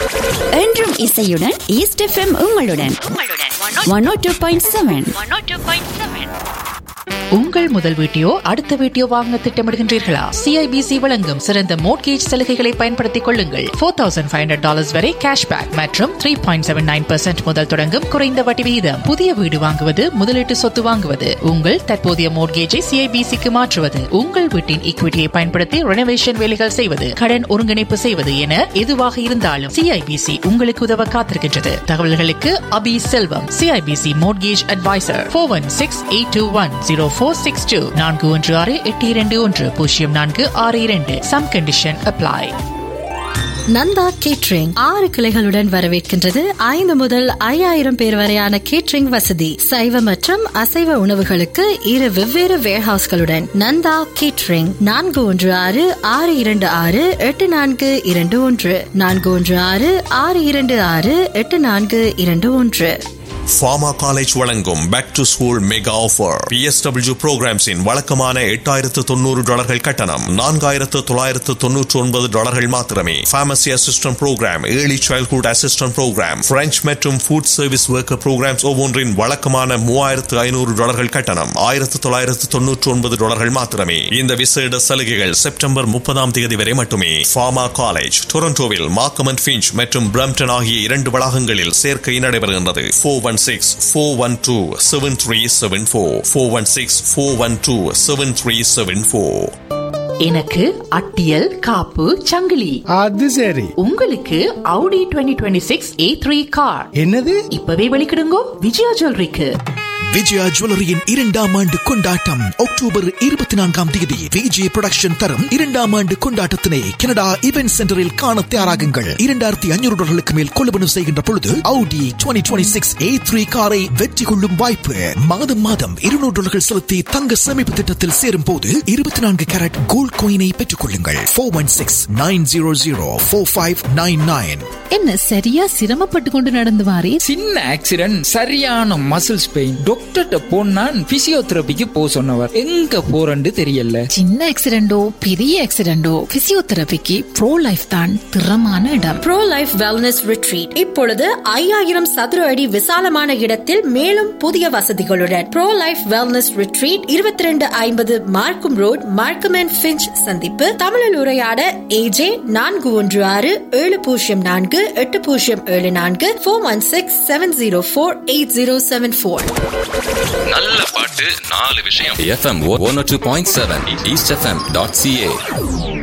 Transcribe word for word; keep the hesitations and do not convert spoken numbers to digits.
என்றும் இசையுடன் east FM உங்களுடன் ஒன் ஓ டூ பாயிண்ட் செவன். உங்கள் முதல் வீட்டையோ அடுத்த வீட்டையோ வாங்க திட்டமிடுகின்றீர்களா? சிஐபிசி வழங்கும் சிறந்த மோட்கேஜ் சலுகைகளை பயன்படுத்திக் கொள்ளுங்கள். Four thousand five hundred dollars வரை கேஷ்பேக் மற்றும் three point seven nine percent முதல் தொடங்கும் குறைந்த வட்டி விகிதம். புதிய வீடு வாங்குவது, முதலீட்டு சொத்து வாங்குவது, உங்கள் தற்போதைய மோட்கேஜை சிஐபிசிக்கு மாற்றுவது, உங்கள் வீட்டின் ஈக்விட்டியை பயன்படுத்தி ரெனோவேஷன் வேலைகள் செய்வது, கடன் ஒருங்கிணைப்பு செய்வது என எதுவாக இருந்தாலும் சிஐபிசி உங்களுக்கு உதவ காத்திருக்கின்றது. தகவல்களுக்கு அபி செல்வம், CIBC mortgage advisor, four one six eight two one zero four six two நான்கு ஒன்று ஆறு எட்டு இரண்டு ஒன்று பூஜ்ஜியம் நான்கு ஆறு இரண்டு. Some condition apply. Nanda catering ஆறு கிளைகளுடன் வரவேற்கின்றது. ஐந்து முதல் ஐயாயிரம் பேர் வரையான கேட்ரிங் வசதி, சைவ மற்றும் அசைவ உணவுகளுக்கு இரு வெவ்வேறு வேர்ஹவுஸ்களுடன். நந்தா கேட்ரிங் நான்கு ஒன்று ஆறு ஆறு இரண்டு ஆறு எட்டு நான்கு இரண்டு ஒன்று நான்கு ஒன்று ஆறு ஆறு இரண்டு ஆறு எட்டு நான்கு இரண்டு ஒன்று. ஃபார்மா காலேஜ் வழங்கும் back to school mega offer. B S W புரோகிராம்ஸின் வழக்கமான எட்டாயிரத்து தொண்ணூறு டாலர்கள் கட்டணம் நான்காயிரத்து தொள்ளாயிரத்து தொன்னூற்று ஒன்பது டாலர்கள் மாத்திரமே. Pharmacy assistant program, early childhood assistant program, French மற்றும் ஃபுட் சர்வீஸ் ஒர்க்கர் புரோகிராம்ஸ் ஒவ்வொன்றின் வழக்கமான மூவாயிரத்து ஐநூறு டாலர்கள் கட்டணம் ஆயிரத்து தொள்ளாயிரத்து தொன்னூற்று ஒன்பது டாலர்கள் மாத்திரமே. இந்த விசேட சலுகைகள் செப்டம்பர் முப்பதாம் தேதி வரை மட்டுமே. ஃபார்மா காலேஜ் டொரண்டோவில் மார்க்கம் அண்ட் ஃபிஞ்ச் மற்றும் பிரம்டன் ஆகிய இரண்டு வளாகங்களில் சேர்க்கை நடைபெறுகின்றது. Four one six four one two seven three seven four four one six four one two seven three seven four. எனக்கு அட்டியல் காப்பு சங்கிலி. அது சரி. உங்களுக்கு Audi twenty twenty six A three car. என்னது? இப்பவே வெளிக்கிடுங்கோ விஜயா ஜுவல்லரிக்கு. விஜயா ஜுவல்லரியின் இரண்டாம் ஆண்டு கொண்டாட்டம் அக்டோபர் இருபத்தி நான்காம் தேதி விஜய் புரொடக்ஷன் தரும் இரண்டாம் ஆண்டு கொண்டாட்டத்தினை கனடா இவென்ட் சென்டரில் காண தயாராகுங்கள். இரண்டாயிரத்தி ஐநூறு டாலர்களுக்கு மேல் கொள்வனவு செய்கின்ற பொழுது Audi twenty twenty six A three காரை வெற்றி கொள்ளும் வாய்ப்பு. மாதம் மாதம் இருநூறு டாலர்கள் செலுத்தி தங்க சேமிப்பு திட்டத்தில் சேரும் போது இருபத்தி நான்கு கேரட் கோல்ட் காயினை பெற்றுக் கொள்ளுங்கள். Four one six nine zero zero four five nine nine. என்ன சரியா சிரமப்பட்டு கொண்டு நடந்து வாரே? சின்ன ஆக்சிடென்ட், சரியான மசில்ஸ் பெயின். டாக்டர்ட்ட போனா பிசியோதெரபிக்கு போ சொன்னவர். எங்க போறன்னு தெரியல. சின்ன ஆக்சிடென்டோ பெரிய ஆக்சிடென்டோ பிசியோதெரபிக்கு ப்ரோ லைஃப் தான் திறமான இடம். ப்ரோ லைஃப் வெல்னஸ் ரிட்ரீட் இப்பொழுது ஐயாயிரம் சதுர அடி விசாலமான இடத்தில் மேலும் புதிய வசதிகளுடன். ப்ரோ லைஃப் வெல்னஸ் ரிட்ரீட் இருபத்தி ரெண்டு ஐம்பது மார்க்கம் ரோட், மார்க்கம் அண்ட் ஃபிஞ்ச் சந்திப்பு. தமிழில் உரையாட ஏஜே நான்கு ஒன்று ஆறு ஏழு பூஜ்ஜியம் நான்கு எட்டு பூஜ்ஜியம் ஏழு நான்கு four one six seven zero four eight zero seven four. நல்ல பாட்டு நாலு விஷயம். எஃப்எம் ஒன் ஓ two point seven east FM dot CA.